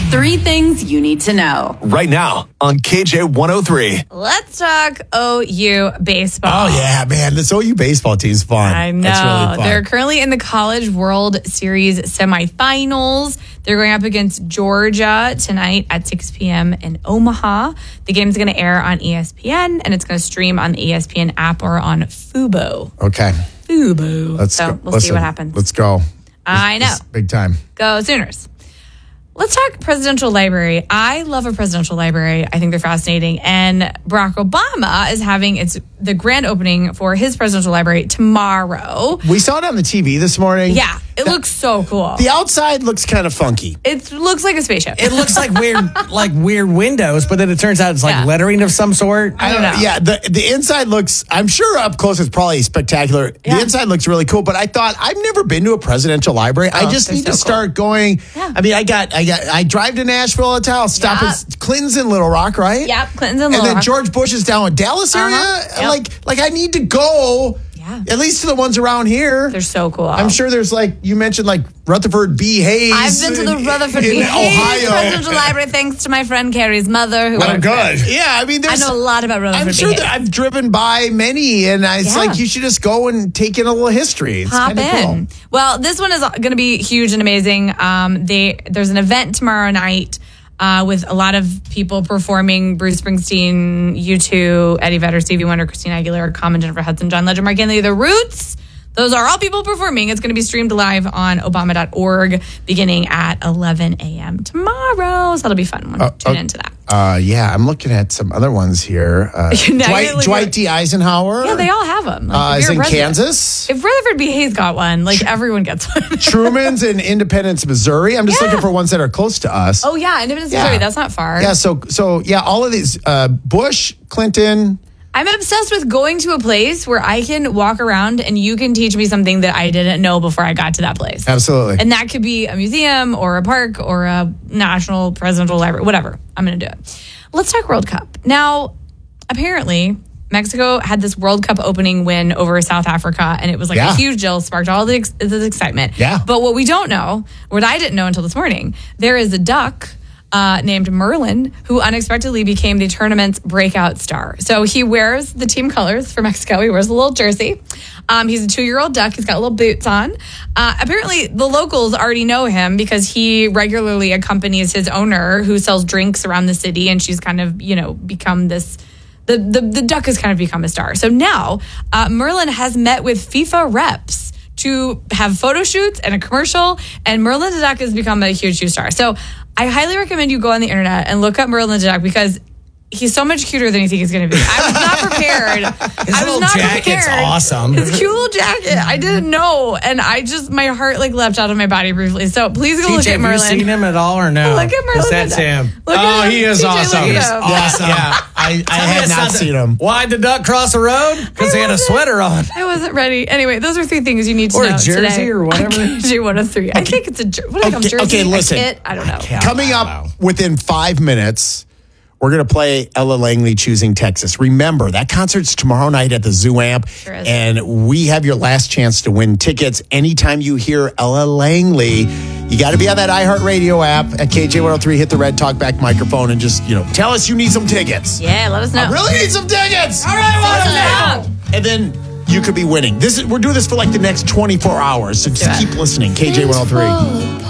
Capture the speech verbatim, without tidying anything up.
Three things you need to know. Right now on K J one oh three. Let's talk O U baseball. Oh, yeah, man. This O U baseball team's fun. I know. That's really fun. They're currently in the College World Series semifinals. They're going up against Georgia tonight at six p.m. in Omaha. The game's going to air on E S P N, and it's going to stream on the E S P N app or on Fubo. Okay. Fubo. Let's so go. we'll Listen, see what happens. Let's go. I know. This is big time. Go Sooners. Let's talk presidential library. I love a presidential library. I think they're fascinating. And Barack Obama is having its the grand opening for his presidential library tomorrow. We saw it on the T V this morning. Yeah, it The- looks so cool. The outside looks kind of funky. It looks like a spaceship. It looks like weird, like weird windows, but then it turns out it's like Yeah. lettering of some sort. I don't know. Yeah, the the inside looks, I'm sure up close it's probably spectacular. Yeah. The inside looks really cool, but I thought, I've never been to a presidential library. I Oh, just they're need to so start going. Yeah. I mean, I got, I got, I drive to Nashville all the time. I'll stop Yeah. at Clinton's in Little Rock, right? Yep, Clinton's in And Little then Rock. George Bush is down in Dallas area. Uh-huh. Yep. Like, like I need to go. Yeah. At least to the ones around here. They're so cool. I'm sure there's like, you mentioned like Rutherford B. Hayes. I've been to the in- Rutherford in B. Hayes Ohio. Presidential Library thanks to my friend Carrie's mother. Who Oh, works there. good. Yeah, I mean, I there's. know a lot about Rutherford I'm B. sure Hayes. that I've driven by many, and I- it's Yeah. like you should just go and take in a little history. It's Pop kind of in. cool. Well, this one is going to be huge and amazing. Um, they there's an event tomorrow night uh, with a lot of people performing: Bruce Springsteen, U two, Eddie Vedder, Stevie Wonder, Christina Aguilera, Common, Jennifer Hudson, John Legend, Mark Anthony, The Roots. Those are all people performing. It's going to be streamed live on Obama dot org beginning at eleven a.m. tomorrow. So that'll be fun. We'll Uh, tune uh, into that. Uh, yeah, I'm looking at some other ones here. Uh, Now you're Dwight, looking Dwight at- D. Eisenhower. Yeah, they all have them. Like, uh, if is you're a in president- Kansas. If Rutherford B. Hayes got one, like everyone gets one. Truman's in Independence, Missouri. I'm just Yeah. looking for ones that are close to us. Oh yeah, Independence, Yeah. Missouri. That's not far. Yeah, so so yeah, all of these uh, Bush, Clinton. I'm obsessed with going to a place where I can walk around and you can teach me something that I didn't know before I got to that place. Absolutely. And that could be a museum or a park or a national presidential library, whatever. I'm going to do it. Let's talk World Cup. Now, apparently, Mexico had this World Cup opening win over South Africa, and it was like Yeah. a huge deal, sparked all the ex- this excitement. Yeah. But what we don't know, what I didn't know until this morning, there is a duck uh, named Merlin who unexpectedly became the tournament's breakout star. So he wears the team colors for Mexico. He wears a little jersey. Um, he's a two-year-old duck. He's got little boots on. Uh, apparently, the locals already know him because he regularly accompanies his owner who sells drinks around the city, and she's kind of, you know, become this... The, the, the duck has kind of become a star. So now, uh, Merlin has met with FIFA reps to have photo shoots and a commercial, and Merlin the duck has become a huge, huge star. So I highly recommend you go on the internet and look up Merlin the duck because he's so much cuter than you think he's going to be. I was not prepared. His I was little not jacket's prepared. awesome. His cute little jacket. I didn't know, and I just my heart like leapt out of my body briefly. So please go T J, look at have Merlin. you seen him at all or no? Look at Merlin. 'Cause that's the duck. him. Look Oh, at him. he is T J, awesome. Look He's at him. Awesome. Yeah, I, I had Yes, not something. seen him. Why'd the duck cross the road? Because he had a wasn't- sweater on. I wasn't ready. Anyway, those are three things you need to Or a know jersey today. or whatever. K J one oh three. I think it's a jer- what do I call Okay, jersey? okay, A listen. kit? I don't know. Coming up within five minutes, we're going to play Ella Langley Choosing Texas. Remember, that concert's tomorrow night at the Zoo Amp, Sure is. and we have your last chance to win tickets. Anytime you hear Ella Langley, you got to be on that iHeartRadio app at K J one oh three, hit the red talkback microphone, and just, you know, tell us you need some tickets. Yeah, let us know. I really need some tickets. All right, well, and then you could be winning. This is we're doing this for like the next twenty-four hours, so just do it. keep listening. K J one oh three.